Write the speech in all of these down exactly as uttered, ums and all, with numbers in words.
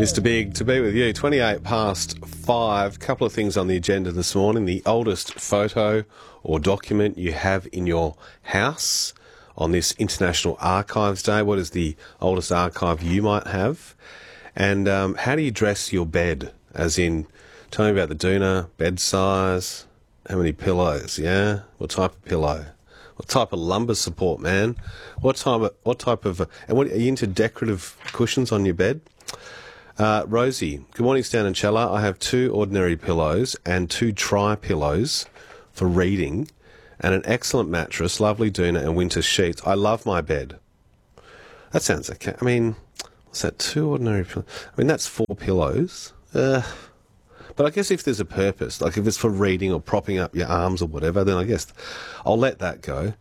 Mister Big, to be with you. twenty-eight past five. Couple of things on the agenda this morning. The oldest photo or document you have in your house on this International Archives Day. What is the oldest archive you might have? And um, how do you dress your bed? As in, tell me about the doona, bed size, how many pillows, yeah? What type of pillow? What type of lumbar support, man? What type of, what type of, uh, and what, are you into decorative cushions on your bed? Uh, Rosie, good morning, Stan and Chella. I have two ordinary pillows and two tri-pillows for reading and an excellent mattress, lovely doona and winter sheets. I love my bed. That sounds okay. I mean, what's that, two ordinary pillows? I mean, that's four pillows. Uh, but I guess if there's a purpose, like if it's for reading or propping up your arms or whatever, then I guess I'll let that go.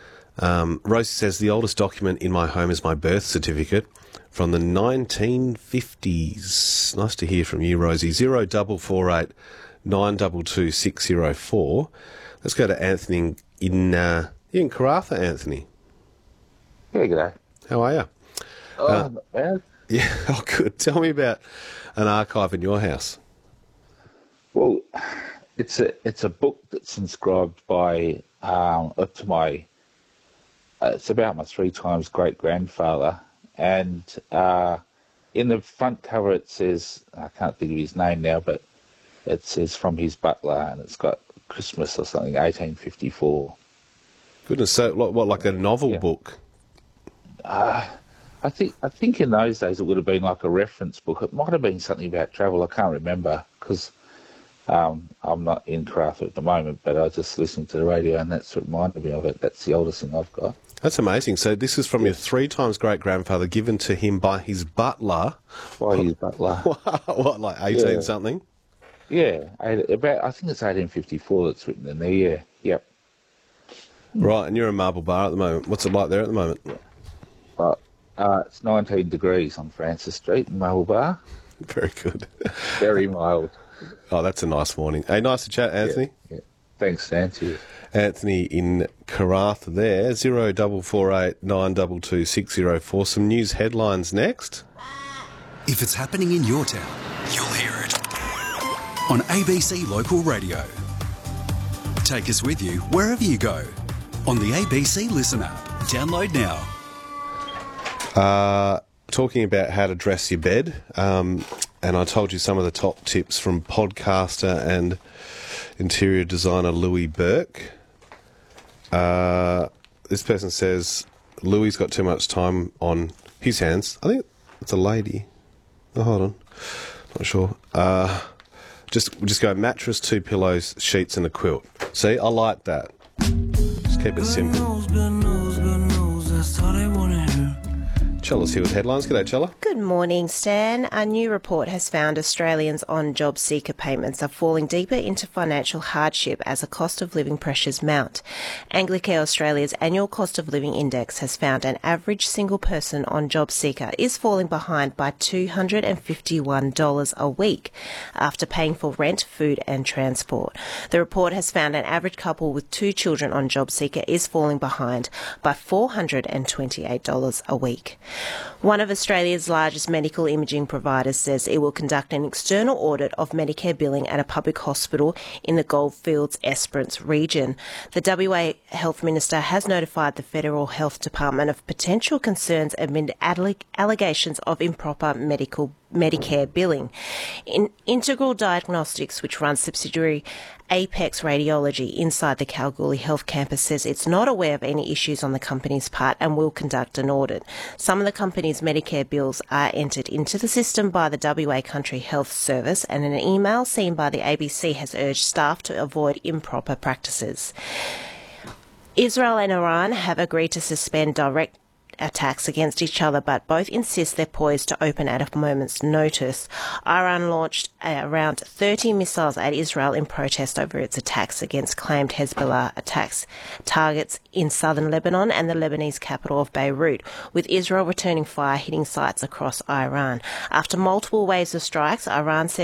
Um, Rosie says, the oldest document in my home is my birth certificate from the nineteen fifties. Nice to hear from you, Rosie. Zero double four eight nine double two six zero four. Let's go to Anthony in uh, in Karratha, Anthony. Yeah, g'day. How are you? Oh, uh, not bad. Yeah, oh, good. Tell me about an archive in your house. Well, it's a it's a book that's inscribed by um, up to my. Uh, it's about my three times great grandfather, and uh, in the front cover it says, I can't think of his name now, but it says from his butler, and it's got Christmas or something, eighteen fifty-four. Goodness, so what, what like a novel yeah. book? Uh, I think I think in those days it would have been like a reference book. It might have been something about travel. I can't remember because um, I'm not in Karratha at the moment, but I was just listening to the radio and that's what reminded me of it. That's the oldest thing I've got. That's amazing. So this is from your three times great-grandfather, given to him by his butler. By his butler. What, like eighteen yeah. something? Yeah, about. I think it's eighteen fifty-four that's written in there, yeah. Yep. Right, and you're in Marble Bar at the moment. What's it like there at the moment? Yeah. Well, uh, it's nineteen degrees on Francis Street in Marble Bar. Very good. Very mild. Oh, that's a nice morning. Hey, nice to chat, Anthony. Yeah. yeah. Thanks, Stan. Cheers. Anthony in Karratha there, zero double four eight nine double two six zero four. Some news headlines next. If it's happening in your town, you'll hear it on A B C Local Radio. Take us with you wherever you go on the A B C Listen app. Download now. Uh, talking about how to dress your bed, um, and I told you some of the top tips from podcaster and interior designer Louis Burke. Uh, this person says Louis's got too much time on his hands. I think it's a lady. Oh, hold on. Not sure. Uh, just just go mattress, two pillows, sheets and a quilt. See, I like that. Just keep it simple. Chella's here with headlines. G'day, Chella. Good morning, Stan. A new report has found Australians on job seeker payments are falling deeper into financial hardship as the cost of living pressures mount. Anglicare Australia's annual cost of living index has found an average single person on job seeker is falling behind by two hundred fifty-one dollars a week after paying for rent, food and transport. The report has found an average couple with two children on job seeker is falling behind by four hundred twenty-eight dollars a week. One of Australia's largest medical imaging providers says it will conduct an external audit of Medicare billing at a public hospital in the Goldfields Esperance region. The W A Health Minister has notified the Federal Health Department of potential concerns amid allegations of improper medical Medicare billing. In Integral Diagnostics, which runs subsidiary Apex Radiology inside the Kalgoorlie Health Campus, says it's not aware of any issues on the company's part and will conduct an audit. Some of the company's Medicare bills are entered into the system by the W A Country Health Service, and an email seen by the A B C has urged staff to avoid improper practices. Israel and Iran have agreed to suspend direct attacks against each other, but both insist they're poised to open at a moment's notice. Iran launched around thirty missiles at Israel in protest over its attacks against claimed Hezbollah attacks targets in southern Lebanon and the Lebanese capital of Beirut, with Israel returning fire hitting sites across Iran. After multiple waves of strikes, Iran says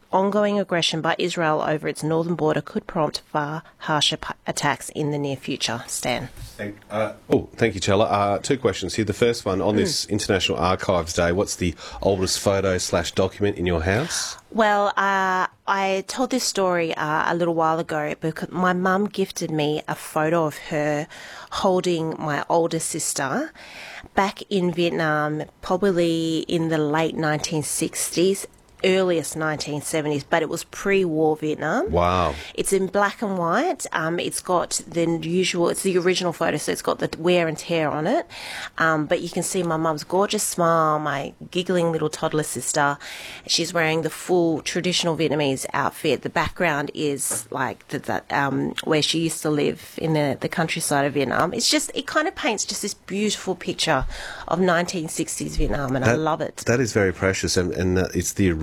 ongoing aggression by Israel over its northern border could prompt far harsher p- attacks in the near future. Stan. Thank, uh, oh, thank you, Chella. Uh, two questions here. The first one, on this International Archives Day, what's the oldest photo slash document in your house? Well, uh, I told this story uh, a little while ago because my mum gifted me a photo of her holding my older sister back in Vietnam, probably in the late nineteen sixties. Earliest nineteen seventies, but it was pre-war Vietnam. Wow. It's in black and white. Um, it's got the usual, it's the original photo, so it's got the wear and tear on it. Um, but you can see my mum's gorgeous smile, my giggling little toddler sister. She's wearing the full traditional Vietnamese outfit. The background is like the, the, um, where she used to live in the, the countryside of Vietnam. It's just, it kind of paints just this beautiful picture of nineteen sixties Vietnam, and That, I love it. That is very precious, and, and uh, it's the